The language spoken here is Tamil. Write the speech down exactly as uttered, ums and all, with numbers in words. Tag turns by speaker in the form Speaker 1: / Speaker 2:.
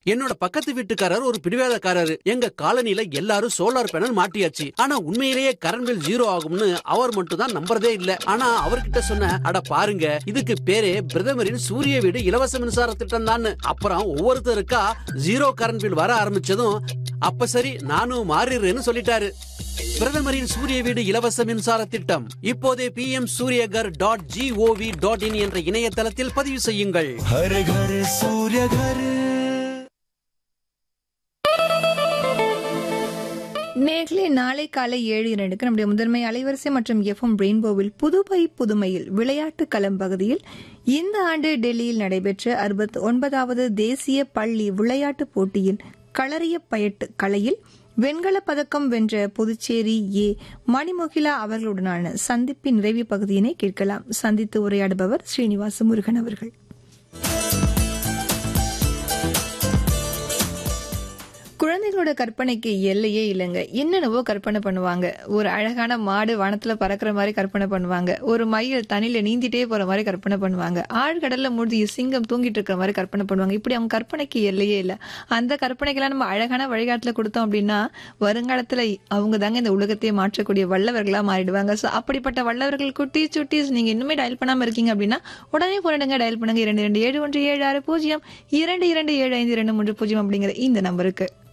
Speaker 1: என்னோட பக்கத்து வீட்டுக்காரர் ஒரு பிடிவாதக்காரரு. எங்க காலனில எல்லாரும் சோலார் பேனல் மாட்டியாச்சு. ஆனா உண்மையிலேயே கரண்ட் பில் ஜீரோ ஆகும்னு அவர் மட்டும் தான் நம்புறதே இல்ல. ஆனா அவர்கிட்ட சொன்ன, அட பாருங்க, இதுக்கு பேரே பிரதமரின் சூரிய வீடு இலவச மின்சார திட்டம் தான். அப்புறம் ஒவ்வொருத்தருக்கா ஜீரோ கரண்ட் பில் வர ஆரம்பிச்சதும், அப்ப சரி நானும் மாறிடுறேன்னு சொல்லிட்டாரு. பிரதமரின் சூரிய வீடு இலவச மின்சார திட்டம் இப்போதே B M Surya Ghar dot gov dot in என்ற இணையதளத்தில் பதிவு செய்யுங்கள்.
Speaker 2: हर घर सूर्य घर.
Speaker 3: நேர்களே, நாளை காலை ஏழு இரண்டுக்கு நம்முடைய முதன்மை அலைவரிசை மற்றும் எஃப்எம் ரெயின்போவில் புதுவை புதுமையில் விளையாட்டு களம் பகுதியில் இந்த ஆண்டு டெல்லியில் நடைபெற்ற அறுபத்தி ஒன்பதாவது தேசிய பள்ளி விளையாட்டுப் போட்டியில் களறிய பயட்டு கலையில் வெண்கலப் பதக்கம் வென்ற புதுச்சேரி ஏ மணிமுகிலா அவர்களுடனான சந்திப்பின் நிறைவு பகுதியினை கேட்கலாம். சந்தித்து உரையாடுபவர் ஸ்ரீனிவாச முருகன் அவர்கள். குழந்தைகளோட கற்பனைக்கு எல்லையே இல்லைங்க. என்னென்னவோ கற்பனை பண்ணுவாங்க. ஒரு அழகான மாடு வானத்துல பறக்கிற மாதிரி கற்பனை பண்ணுவாங்க. ஒரு மயில் தண்ணியில நீந்திட்டே போற மாதிரி கற்பனை பண்ணுவாங்க. ஆழ்கடல்ல மூழ்கி சிங்கம் தூங்கிட்டு இருக்கிற மாதிரி கற்பனை பண்ணுவாங்க. இப்படி அவங்க கற்பனைக்கு எல்லையே இல்லை. அந்த கற்பனைக்கெல்லாம் நம்ம அழகான வழிகாட்டுல கொடுத்தோம் அப்படின்னா வருங்காலத்துல அவங்க தாங்க இந்த உலகத்தையே மாற்றக்கூடிய வல்லவர்களா மாறிடுவாங்க. ஸோ அப்படிப்பட்ட வல்லவர்கள் குட்டி சுட்டீஸ் நீங்க இன்னுமே டயல் பண்ணாம இருக்கீங்க அப்படின்னா உடனே போனிடுங்க. டயல் பண்ணுங்க இரண்டு இரண்டு ஏழு ஒன்று ஏழு ஆறு பூஜ்ஜியம் இரண்டு இரண்டு ஏழு ஐந்து இரண்டு மூன்று பூஜ்ஜியம் அப்படிங்கிற இந்த நம்பருக்கு.